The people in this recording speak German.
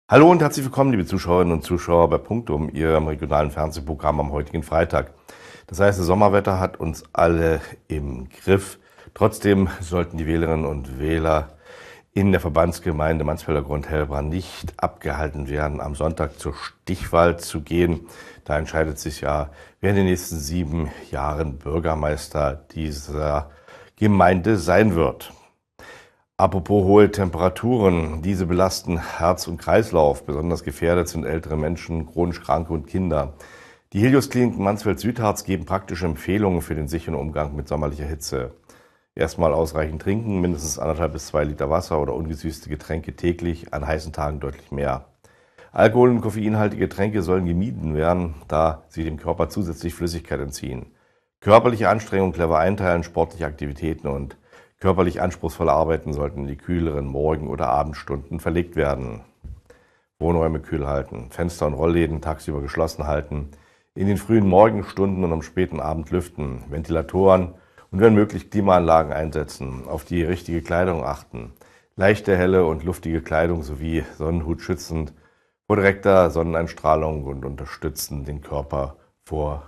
Hallo und herzlich willkommen, liebe Zuschauerinnen und Zuschauer bei Punktum, Ihrem regionalen Fernsehprogramm am heutigen Freitag. Das heißt, das Sommerwetter hat uns alle im Griff. Trotzdem sollten die Wählerinnen und Wähler in der Verbandsgemeinde Mansfelder Grund-Hellbrand nicht abgehalten werden, am Sonntag zur Stichwahl zu gehen. Da entscheidet sich ja, wer in den nächsten 7 Jahren Bürgermeister dieser Gemeinde sein wird. Apropos hohe Temperaturen, diese belasten Herz und Kreislauf. Besonders gefährdet sind ältere Menschen, chronisch Kranke und Kinder. Die Helios-Kliniken Mansfeld-Südharz geben praktische Empfehlungen für den sicheren Umgang mit sommerlicher Hitze. Erstmal ausreichend trinken, mindestens 1,5 bis 2 Liter Wasser oder ungesüßte Getränke täglich, an heißen Tagen deutlich mehr. Alkohol- und koffeinhaltige Getränke sollen gemieden werden, da sie dem Körper zusätzlich Flüssigkeit entziehen. Körperliche Anstrengung clever einteilen, sportliche Aktivitäten und körperlich anspruchsvolle Arbeiten sollten in die kühleren Morgen- oder Abendstunden verlegt werden. Wohnräume kühl halten, Fenster und Rollläden tagsüber geschlossen halten, in den frühen Morgenstunden und am späten Abend lüften, Ventilatoren und wenn möglich Klimaanlagen einsetzen, auf die richtige Kleidung achten, leichte, helle und luftige Kleidung sowie Sonnenhut schützend vor direkter Sonneneinstrahlung und unterstützen den Körper vor